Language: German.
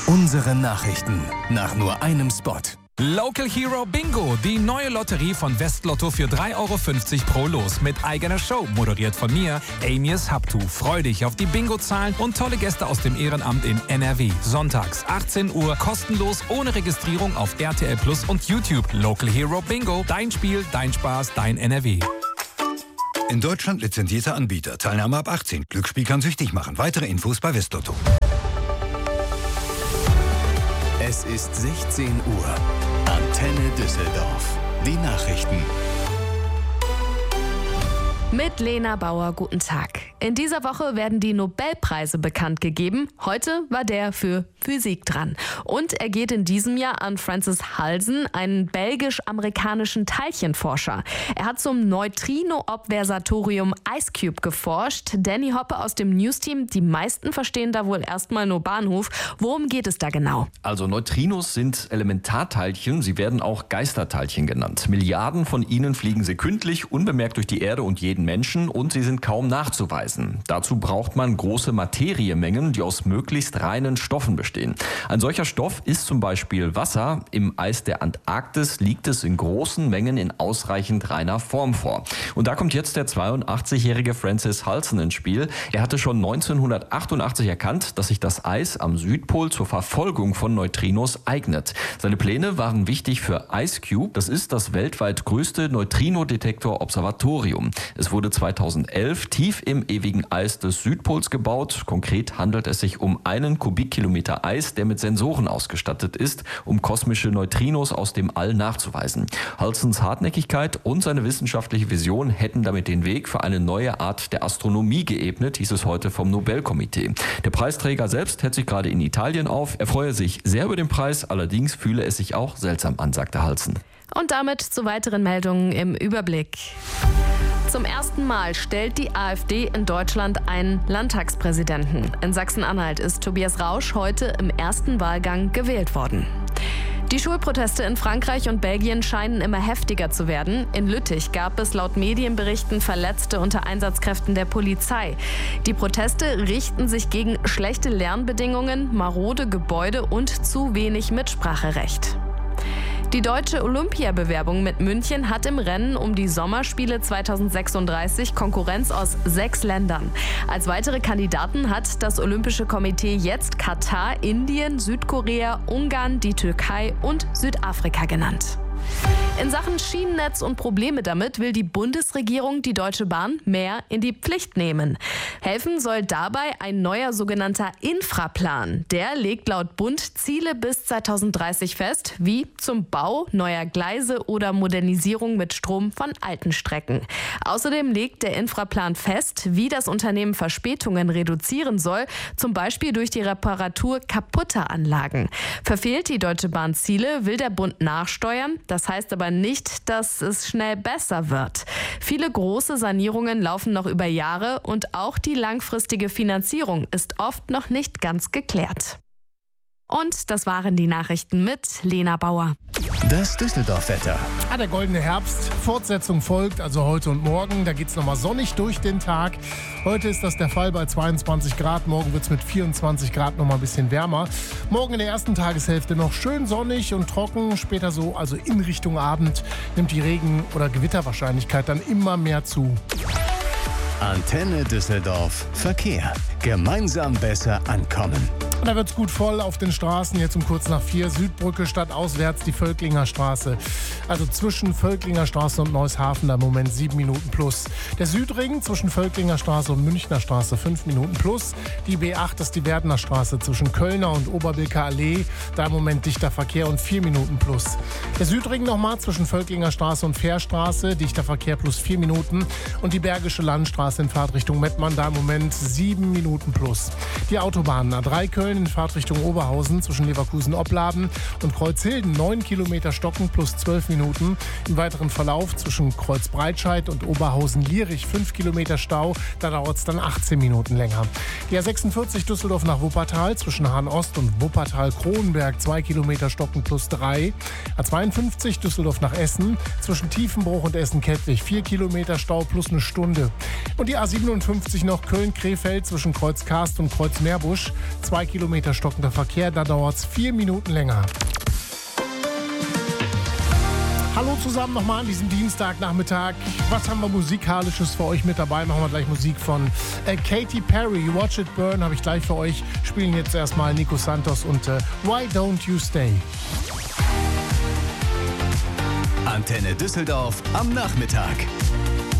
Unsere Nachrichten nach nur einem Spot. Local Hero Bingo, die neue Lotterie von Westlotto für 3,50 € pro Los mit eigener Show, moderiert von mir, Amias Haptu. Freu dich auf die Bingo-Zahlen und tolle Gäste aus dem Ehrenamt in NRW. Sonntags, 18 Uhr, kostenlos, ohne Registrierung auf RTL Plus und YouTube. Local Hero Bingo, dein Spiel, dein Spaß, dein NRW. In Deutschland lizenzierter Anbieter. Teilnahme ab 18. Glücksspiel kann süchtig machen. Weitere Infos bei Westlotto. Es ist 16 Uhr. Antenne Düsseldorf. Die Nachrichten. Mit Lena Bauer, guten Tag. In dieser Woche werden die Nobelpreise bekannt gegeben. Heute war der für Physik dran. Und er geht in diesem Jahr an Francis Halsen, einen belgisch-amerikanischen Teilchenforscher. Er hat zum Neutrino-Obversatorium IceCube geforscht. Danny Hoppe aus dem News-Team, die meisten verstehen da wohl erstmal nur Bahnhof. Worum geht es da genau? Also Neutrinos sind Elementarteilchen, sie werden auch Geisterteilchen genannt. Milliarden von ihnen fliegen sekündlich unbemerkt durch die Erde und jeden Menschen und sie sind kaum nachzuweisen. Dazu braucht man große Materiemengen, die aus möglichst reinen Stoffen bestehen. Ein solcher Stoff ist zum Beispiel Wasser. Im Eis der Antarktis liegt es in großen Mengen in ausreichend reiner Form vor. Und da kommt jetzt der 82-jährige Francis Halsen ins Spiel. Er hatte schon 1988 erkannt, dass sich das Eis am Südpol zur Verfolgung von Neutrinos eignet. Seine Pläne waren wichtig für IceCube. Das ist das weltweit größte Neutrino-Detektor-Observatorium. Es wurde 2011 tief im ewigen Eis des Südpols gebaut. Konkret handelt es sich um 1 Kubikkilometer Eis, der mit Sensoren ausgestattet ist, um kosmische Neutrinos aus dem All nachzuweisen. Halsens Hartnäckigkeit und seine wissenschaftliche Vision hätten damit den Weg für eine neue Art der Astronomie geebnet, hieß es heute vom Nobelkomitee. Der Preisträger selbst hält sich gerade in Italien auf. Er freue sich sehr über den Preis, allerdings fühle es sich auch seltsam an, sagte Halsen. Und damit zu weiteren Meldungen im Überblick. Zum ersten Mal stellt die AfD in Deutschland einen Landtagspräsidenten. In Sachsen-Anhalt ist Tobias Rausch heute im ersten Wahlgang gewählt worden. Die Schulproteste in Frankreich und Belgien scheinen immer heftiger zu werden. In Lüttich gab es laut Medienberichten Verletzte unter Einsatzkräften der Polizei. Die Proteste richten sich gegen schlechte Lernbedingungen, marode Gebäude und zu wenig Mitspracherecht. Die deutsche Olympiabewerbung mit München hat im Rennen um die Sommerspiele 2036 Konkurrenz aus 6 Ländern. Als weitere Kandidaten hat das Olympische Komitee jetzt Katar, Indien, Südkorea, Ungarn, die Türkei und Südafrika genannt. In Sachen Schienennetz und Probleme damit will die Bundesregierung die Deutsche Bahn mehr in die Pflicht nehmen. Helfen soll dabei ein neuer sogenannter Infraplan. Der legt laut Bund Ziele bis 2030 fest, wie zum Bau neuer Gleise oder Modernisierung mit Strom von alten Strecken. Außerdem legt der Infraplan fest, wie das Unternehmen Verspätungen reduzieren soll, zum Beispiel durch die Reparatur kaputter Anlagen. Verfehlt die Deutsche Bahn Ziele, will der Bund nachsteuern. Das heißt aber nicht, dass es schnell besser wird. Viele große Sanierungen laufen noch über Jahre und auch die langfristige Finanzierung ist oft noch nicht ganz geklärt. Und das waren die Nachrichten mit Lena Bauer. Das Düsseldorf-Wetter. Der goldene Herbst. Fortsetzung folgt, also heute und morgen. Da geht es nochmal sonnig durch den Tag. Heute ist das der Fall bei 22 Grad. Morgen wird es mit 24 Grad nochmal ein bisschen wärmer. Morgen in der ersten Tageshälfte noch schön sonnig und trocken. Später so, also in Richtung Abend, nimmt die Regen- oder Gewitterwahrscheinlichkeit dann immer mehr zu. Antenne Düsseldorf. Verkehr. Gemeinsam besser ankommen. Da wird es gut voll auf den Straßen, jetzt um kurz nach 4. Südbrücke stadtauswärts die Völklinger Straße. Also zwischen Völklinger Straße und Neushafen, da im Moment 7 Minuten plus. Der Südring zwischen Völklinger Straße und Münchner Straße 5 Minuten plus. Die B8 ist die Werdener Straße zwischen Kölner und Oberbilker Allee, da im Moment dichter Verkehr und 4 Minuten plus. Der Südring nochmal zwischen Völklinger Straße und Fährstraße, dichter Verkehr plus 4 Minuten. Und die Bergische Landstraße in Fahrtrichtung Mettmann, da im Moment 7 Minuten plus. Die Autobahnen A3 Köln in Fahrtrichtung Oberhausen zwischen Leverkusen-Opladen und Kreuzhilden 9 Kilometer stocken plus 12 Minuten. Im weiteren Verlauf zwischen Kreuzbreitscheid und Oberhausen-Lierich 5 Kilometer Stau, da dauert es dann 18 Minuten länger. Die A46 Düsseldorf nach Wuppertal zwischen Hahn-Ost und Wuppertal-Kronenberg 2 Kilometer stocken plus 3. A52 Düsseldorf nach Essen zwischen Tiefenbruch und Essen-Kettwig 4 Kilometer Stau plus eine Stunde. Und die A57 noch Köln-Krefeld zwischen Kreuz-Karst und Kreuz-Meerbusch 2 Kilometer Kilometer stockender Verkehr, da dauert es 4 Minuten länger. Hallo zusammen nochmal an diesem Dienstagnachmittag. Was haben wir Musikalisches für euch mit dabei? Machen wir gleich Musik von Katy Perry. Watch It Burn habe ich gleich für euch. Spielen jetzt erstmal Nico Santos und Why Don't You Stay? Antenne Düsseldorf am Nachmittag.